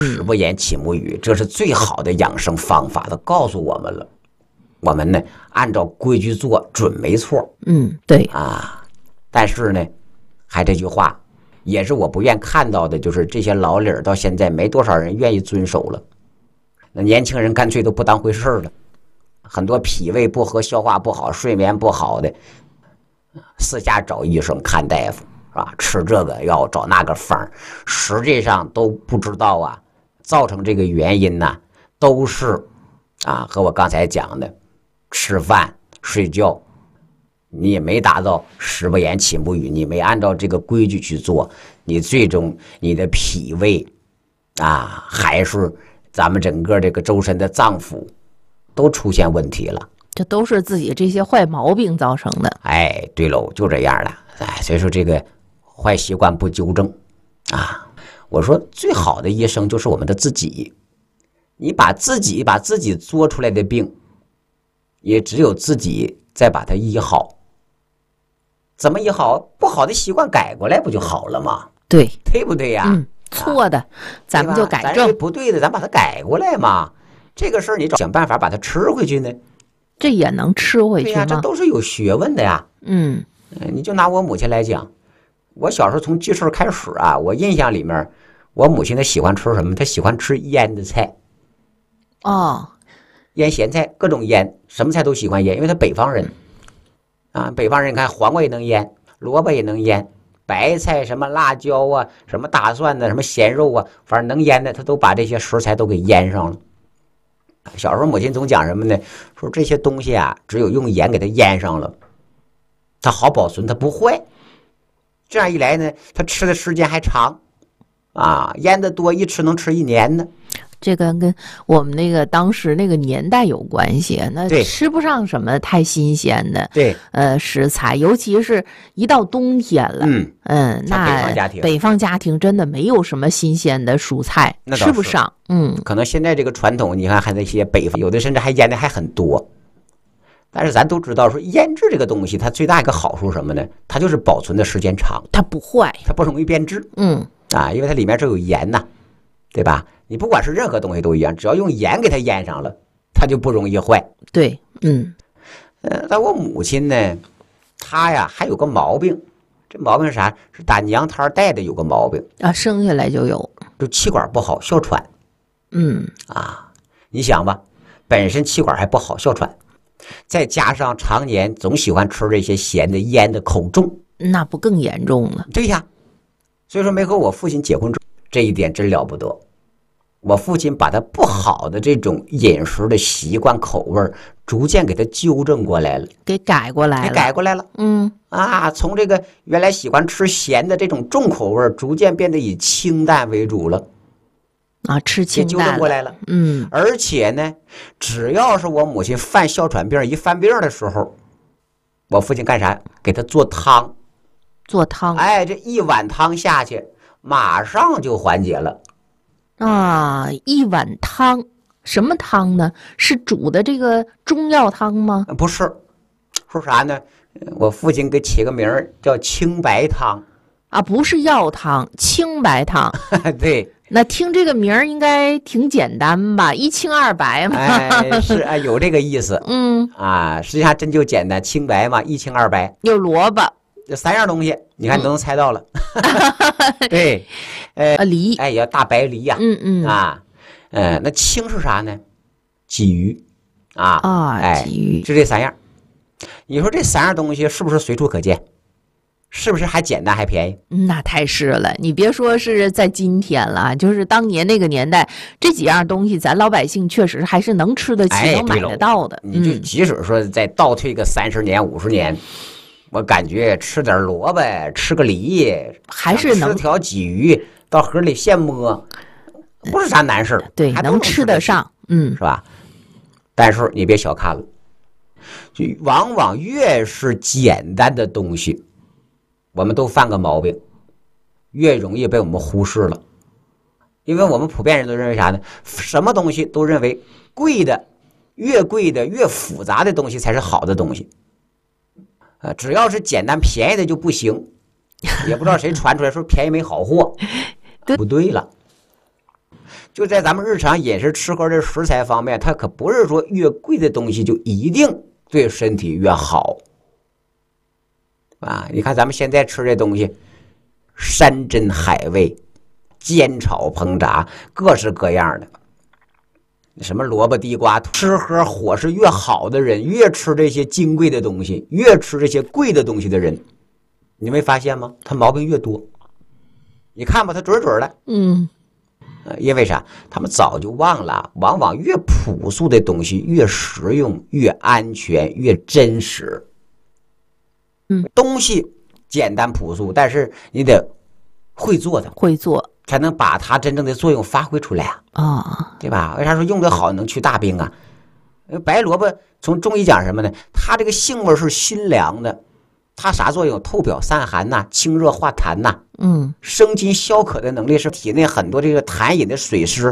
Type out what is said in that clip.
食不言，寝不语，这是最好的养生方法，他告诉我们了。我们呢，按照规矩做，准没错。 对啊，但是呢，还这句话，也是我不愿看到的，就是这些老理儿到现在没多少人愿意遵守了。那年轻人干脆都不当回事了，很多脾胃不和、消化不好、睡眠不好的，私下找医生看大夫是吧？吃这个药找那个方，实际上都不知道啊，造成这个原因呢，都是和我刚才讲的，吃饭睡觉。你也没达到食不言寝不语，你没按照这个规矩去做，你最终你的脾胃还是咱们整个这个周身的脏腑都出现问题了， 这都是自己这些坏毛病造成的。 对喽，就这样了。所以说这个坏习惯不纠正我说最好的医生就是我们的自己，你把自己做出来的病，也只有自己再把它医好。怎么医好？不好的习惯改过来不就好了吗？ 对不对呀？ 错的咱们就改正， 不对的咱把它改过来嘛。这个事儿你想办法把它吃回去呢， 这也能吃回去吗？ 对呀，这都是有学问的呀。你就拿我母亲来讲，我小时候从记事开始我印象里面，我母亲她喜欢吃什么？她喜欢吃腌的菜。腌咸菜，各种腌，什么菜都喜欢腌，因为她北方人北方人你看黄瓜也能腌，萝卜也能腌，白菜什么辣椒什么大蒜的，什么咸肉反正能腌的，她都把这些食材都给腌上了。小时候母亲总讲什么呢？说这些东西只有用盐给它腌上了，它好保存，它不坏。这样一来呢，它吃的时间还长腌的多，一吃能吃1年呢。 这个跟我们那个当时那个年代有关系，那吃不上什么太新鲜的食材，尤其是一到冬天了，那北方家庭真的没有什么新鲜的蔬菜，吃不上。 可能现在这个传统，你看还那些北方有的甚至还腌的还很多，但是咱都知道说腌制这个东西，它最大一个好处什么呢？它就是保存的时间长， 它不坏， 它不容易变质。因为它里面就有盐对吧？你不管是任何东西都一样，只要用盐给它腌上了，它就不容易坏。 对， 但我母亲呢，她还有个毛病，这毛病是啥？是打娘胎带的有个毛病生下来就有， 就气管不好，哮喘。你想吧，本身气管还不好，哮喘，再加上常年总喜欢吃这些咸的、腌的，口重， 那不更严重了？ 对呀，所以说没和我父亲结婚之后，这一点真了不得。我父亲把他不好的这种饮食的习惯口味逐渐给他纠正过来了， 给改过来了。 从这个原来喜欢吃咸的这种重口味逐渐变得以清淡为主了。 吃清淡纠正过来了。而且呢，只要是我母亲犯哮喘病一犯病的时候，我父亲干啥？给他做汤。这一碗汤下去，马上就缓解了。 一碗汤，什么汤呢？是煮的这个中药汤吗？ 不是，说啥呢？我父亲给起个名叫清白汤。 不是药汤，清白汤。 对， 那听这个名儿应该挺简单吧？一清二白嘛。 是有这个意思。实际上真就简单，清白嘛，一清二白。 有萝卜， 这3样东西，你看你都能猜到了。对， 梨， 要大白梨呀。那清是啥呢？鲫鱼鲫鱼是这3样。你说这3样东西是不是随处可见？是不是还简单还便宜？ 那太是了，你别说是在今天了，就是当年那个年代，这几样东西咱老百姓确实还是能吃得起，能买得到的。 你就即使说再倒退个30年50年，我感觉吃点萝卜，吃个梨， 还是能吃条鲫鱼，到河里现摸，不是啥难事。 对，能吃得上， 是吧？但是你别小看了，就往往越是简单的东西，我们都犯个毛病，越容易被我们忽视了。因为我们普遍人都认为啥呢？什么东西都认为贵的，越复杂的东西才是好的东西。只要是简单便宜的就不行。也不知道谁传出来说便宜没好货，不对了。 就在咱们日常饮食吃喝的食材方面，它可不是说越贵的东西就一定对身体越好啊！你看咱们现在吃这东西，山珍海味、煎炒烹炸，各式各样的。什么萝卜地瓜，吃喝伙食越好的人，越吃这些金贵的东西，越吃这些贵的东西的人，你没发现吗？他毛病越多。你看吧，他准准的。因为啥？他们早就忘了，往往越朴素的东西越实用、越安全、越真实。东西简单朴素，但是你得会做的， 会做。 才能把它真正的作用发挥出来啊，对吧？为啥说用得好能去大病啊？白萝卜从中医讲什么呢？它这个性味是辛凉的，它啥作用？透表散寒呐，清热化痰呐，生津消渴的能力是体内很多这个痰饮的水湿